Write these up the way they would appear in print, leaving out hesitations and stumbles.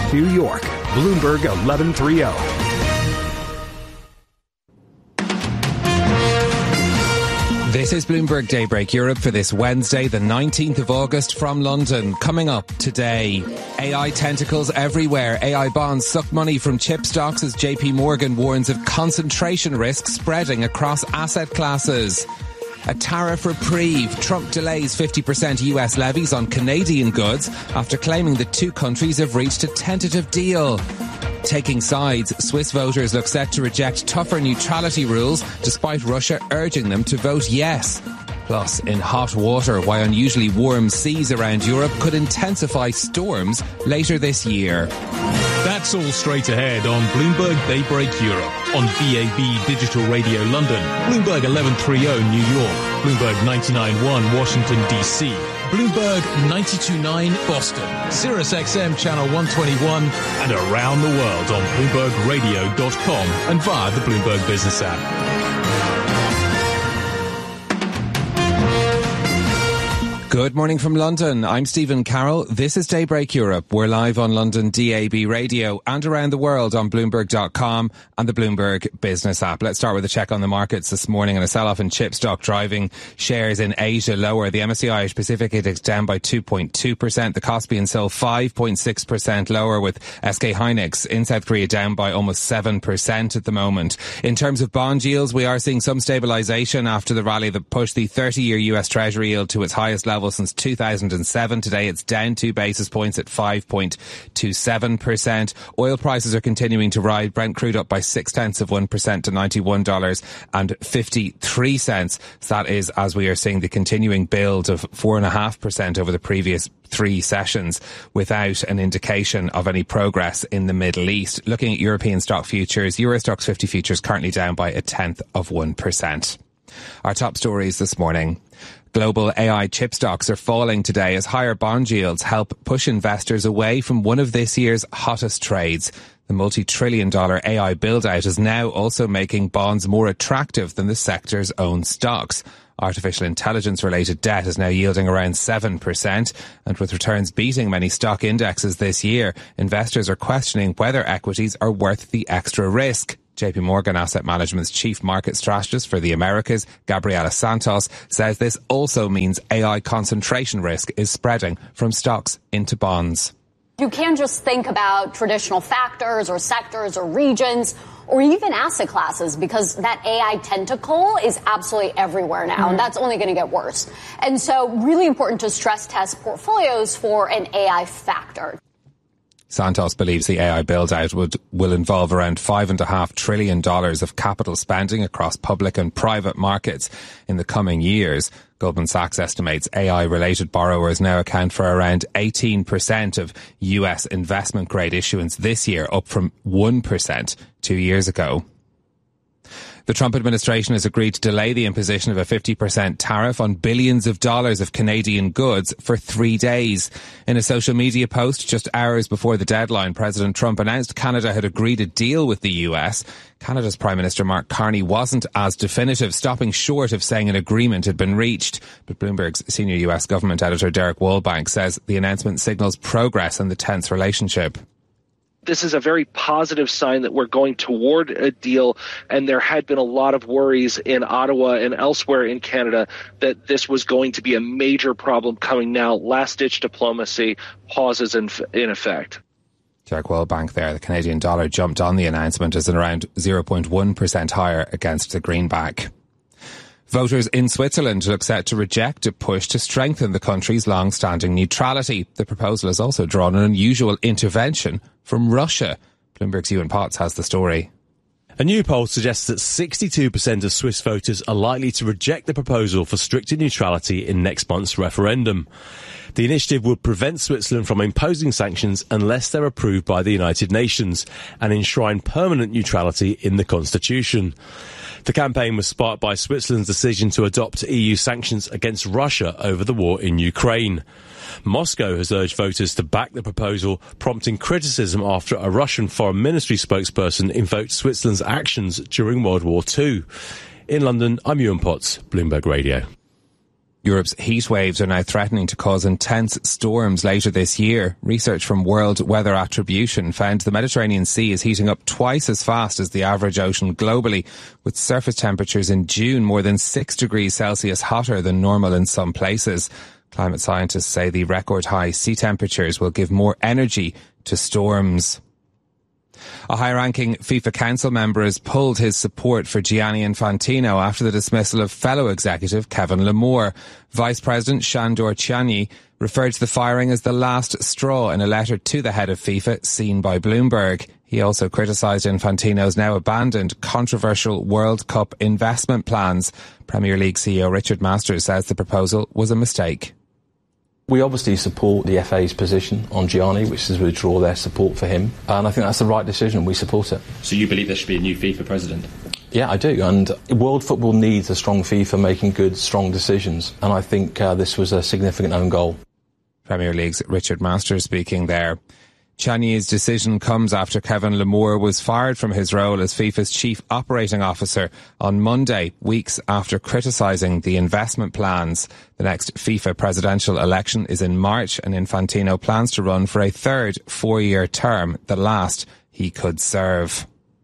New York, Bloomberg 1130. This is Bloomberg Daybreak Europe for this Wednesday, the 19th of August from London. Coming up today, AI tentacles everywhere. AI bonds suck money from chip stocks as JP Morgan warns of concentration risk spreading across asset classes. A tariff reprieve. Trump delays 50% US levies on Canadian goods after claiming the two countries have reached a tentative deal. Taking sides, Swiss voters look set to reject tougher neutrality rules despite Russia urging them to vote yes. Plus, in hot water, why unusually warm seas around Europe could intensify storms later this year. That's all straight ahead on Bloomberg Daybreak Europe, on DAB Digital Radio London, Bloomberg 1130 New York, Bloomberg 99.1 Washington DC, Bloomberg 92.9 Boston, SiriusXM Channel 121, and around the world on BloombergRadio.com and via the Bloomberg Business app. Good morning from London. I'm Stephen Carroll. This is Daybreak Europe. We're live on London DAB Radio and around the world on Bloomberg.com and the Bloomberg Business app. Let's start with a check on the markets this morning and a sell-off in chip stock driving shares in Asia lower. The MSCI Asia Pacific Index down by 2.2%. The Kospi and Seoul 5.6% lower, with SK Hynix in South Korea down by almost 7% at the moment. In terms of bond yields, we are seeing some stabilisation after the rally that pushed the 30-year US Treasury yield to its highest level since 2007. Today it's down 2 basis points at 5.27%. Oil prices are continuing to rise. Brent crude up by 0.6% to $91.53. That is as we are seeing the continuing build of 4.5% over the previous 3 sessions without an indication of any progress in the Middle East. Looking at European stock futures, Eurostoxx 50 futures currently down by 0.1%. Our top stories this morning. Global AI chip stocks are falling today as higher bond yields help push investors away from one of this year's hottest trades. The multi-trillion-dollar AI build-out is now also making bonds more attractive than the sector's own stocks. Artificial intelligence-related debt is now yielding around 7%, and with returns beating many stock indexes this year, investors are questioning whether equities are worth the extra risk. JP Morgan Asset Management's chief market strategist for the Americas, Gabriela Santos, says this also means AI concentration risk is spreading from stocks into bonds. You can't just think about traditional factors or sectors or regions or even asset classes, because that AI tentacle is absolutely everywhere now, and that's only going to get worse. And so really important to stress test portfolios for an AI factor. Santos believes the AI build-out will involve around $5.5 trillion of capital spending across public and private markets in the coming years. Goldman Sachs estimates AI-related borrowers now account for around 18% of US investment-grade issuance this year, up from 1% 2 years ago. The Trump administration has agreed to delay the imposition of a 50% tariff on billions of dollars of Canadian goods for 3 days. In a social media post just hours before the deadline, President Trump announced Canada had agreed a deal with the US. Canada's Prime Minister Mark Carney wasn't as definitive, stopping short of saying an agreement had been reached. But Bloomberg's senior US government editor Derek Wallbank says the announcement signals progress in the tense relationship. This is a very positive sign that we're going toward a deal, and there had been a lot of worries in Ottawa and elsewhere in Canada that this was going to be a major problem coming now. Last-ditch diplomacy pauses in effect. Derek Wallbank there. The Canadian dollar jumped on the announcement as in around 0.1% higher against the greenback. Voters in Switzerland look set to reject a push to strengthen the country's long-standing neutrality. The proposal has also drawn an unusual intervention from Russia. Bloomberg's Ewan Potts has the story. A new poll suggests that 62% of Swiss voters are likely to reject the proposal for stricter neutrality in next month's referendum. The initiative would prevent Switzerland from imposing sanctions unless they're approved by the United Nations and enshrine permanent neutrality in the constitution. The campaign was sparked by Switzerland's decision to adopt EU sanctions against Russia over the war in Ukraine. Moscow has urged voters to back the proposal, prompting criticism after a Russian foreign ministry spokesperson invoked Switzerland's actions during World War II. In London, I'm Ewan Potts, Bloomberg Radio. Europe's heat waves are now threatening to cause intense storms later this year. Research from World Weather Attribution found the Mediterranean Sea is heating up twice as fast as the average ocean globally, with surface temperatures in June more than 6 degrees Celsius hotter than normal in some places. Climate scientists say the record high sea temperatures will give more energy to storms. A high-ranking FIFA Council member has pulled his support for Gianni Infantino after the dismissal of fellow executive Kevin Lamore. Vice President Sandor Ciani referred to the firing as the last straw in a letter to the head of FIFA, seen by Bloomberg. He also criticised Infantino's now abandoned controversial World Cup investment plans. Premier League CEO Richard Masters says the proposal was a mistake. We obviously support the FA's position on Gianni, which is to withdraw their support for him. And I think that's the right decision. We support it. So you believe there should be a new FIFA president? Yeah, I do. And world football needs a strong FIFA making good, strong decisions. And I think this was a significant own goal. Premier League's Richard Masters speaking there. Ciani's decision comes after Kevin Lamore was fired from his role as FIFA's chief operating officer on Monday, weeks after criticising the investment plans. The next FIFA presidential election is in March, and Infantino plans to run for a third 4-year term, the last he could serve.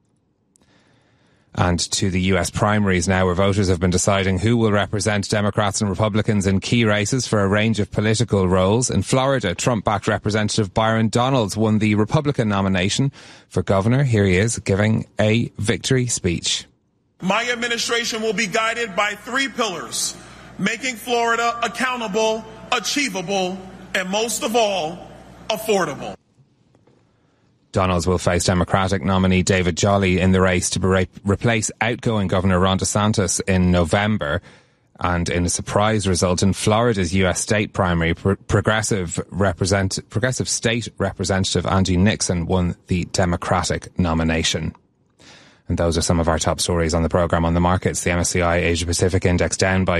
And to the US primaries now, where voters have been deciding who will represent Democrats and Republicans in key races for a range of political roles. In Florida, Trump-backed Representative Byron Donalds won the Republican nomination for governor. Here he is giving a victory speech. My administration will be guided by 3 pillars: making Florida accountable, achievable, and most of all, affordable. Donalds will face Democratic nominee David Jolly in the race to replace outgoing Governor Ron DeSantis in November. And in a surprise result in Florida's US state primary, progressive state representative Andy Nixon won the Democratic nomination. And those are some of our top stories on the programme. On the markets, the MSCI Asia Pacific Index down by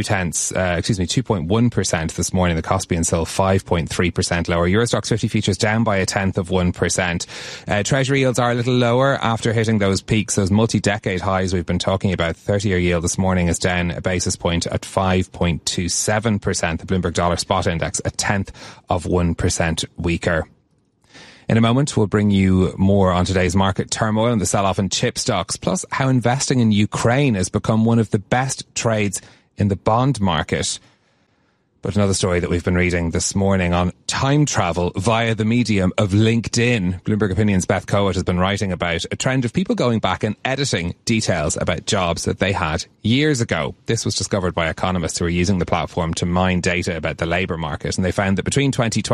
2.1% this morning. The Kospi and Seoul 5.3% lower. Eurostoxx 50 futures down by 0.1%. Treasury yields are a little lower after hitting those peaks, those multi-decade highs we've been talking about. 30-year yield this morning is down a basis point at 5.27%. The Bloomberg Dollar Spot Index 0.1% weaker. In a moment, we'll bring you more on today's market turmoil and the sell-off in chip stocks, plus how investing in Ukraine has become one of the best trades in the bond market. But another story that we've been reading this morning on time travel via the medium of LinkedIn. Bloomberg Opinion's Beth Coates has been writing about a trend of people going back and editing details about jobs that they had years ago. This was discovered by economists who are using the platform to mine data about the labour market, and they found that between 2020